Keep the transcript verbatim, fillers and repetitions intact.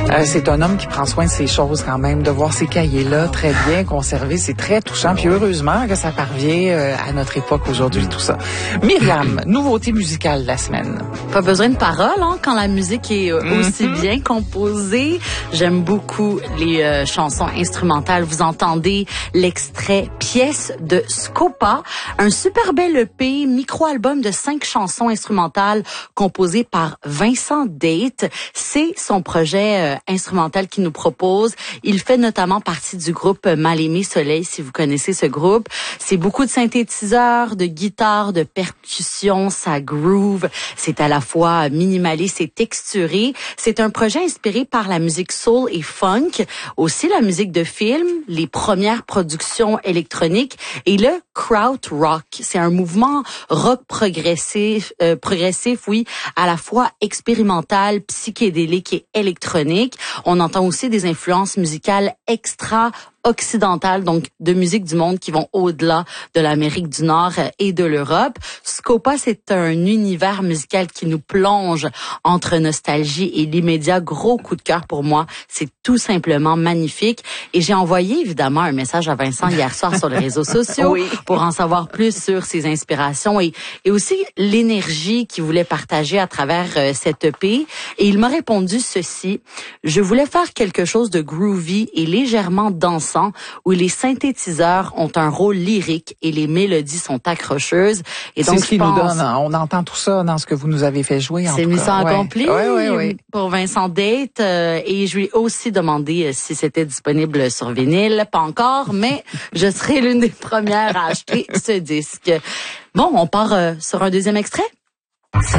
Euh, c'est un homme qui prend soin de ses choses quand même, de voir ces cahiers-là très bien conservés. C'est très touchant. Puis heureusement que ça parvient euh, à notre époque aujourd'hui, tout ça. Myriam, nouveauté musicale de la semaine. Pas besoin de paroles, hein, quand la musique est euh, Mm-hmm. aussi bien composée. J'aime beaucoup les euh, chansons instrumentales. Vous entendez l'extrait Pièce de Scopa, un super bel E P, micro-album de cinq chansons instrumentales composées par Vincent Date. C'est son projet euh, instrumental qu'il nous propose. Il fait notamment partie du groupe Mal Aimé Soleil, si vous connaissez ce groupe. C'est beaucoup de synthétiseurs, de guitares, de percussions, ça groove. C'est à la fois minimaliste et texturé. C'est un projet inspiré par la musique soul et funk, aussi la musique de film, les premières productions électroniques et le kraut rock. C'est un mouvement rock progressif, euh, progressif, oui, à la fois expérimental, psychédélique et électronique. On entend aussi des influences musicales extra occidentales, donc de musique du monde qui vont au-delà de l'Amérique du Nord et de l'Europe. Scopa, c'est un univers musical qui nous plonge entre nostalgie et l'immédiat. Gros coup de cœur pour moi. C'est tout simplement magnifique. Et j'ai envoyé évidemment un message à Vincent hier soir sur les réseaux sociaux Oui. pour en savoir plus sur ses inspirations et, et aussi l'énergie qu'il voulait partager à travers euh, cette E P. Et il m'a répondu ceci: je voulais faire quelque chose de groovy et légèrement dansant, où les synthétiseurs ont un rôle lyrique et les mélodies sont accrocheuses. Et donc, c'est ce qui je pense, nous donne. On entend tout ça dans ce que vous nous avez fait jouer. En c'est tout mission cas. accomplie Ouais. Ouais, ouais, ouais. pour Vincent Date. Euh, et je lui ai aussi demandé euh, si c'était disponible sur vinyle. Pas encore, mais je serai l'une des premières à acheter ce disque. Bon, on part euh, sur un deuxième extrait.